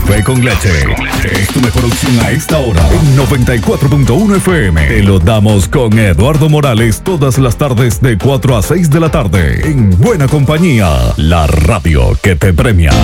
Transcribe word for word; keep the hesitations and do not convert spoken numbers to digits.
Café con leche. Es tu mejor opción a esta hora. En noventa y cuatro punto uno F M. Te lo damos con Eduardo Morales todas las tardes de cuatro a seis de la tarde. En buena compañía. La radio que te premia.